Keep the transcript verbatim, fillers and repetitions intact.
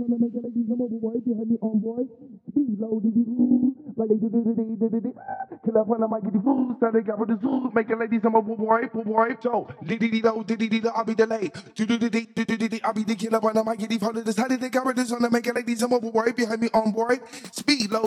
on the make it like these some over boy behind me on boy. Speed low, did it ooh, like they did it, did it, did it, kill up on the mic, get the food, start they got with the zoo, make it like these some over boy, boy, boy. So, did it, low, did it, I'll be delayed. Do do do do do do do, I'll be the killer on the mic, get the phone, decided they got with this on the make it like these some over boy behind me on boy. Speed low.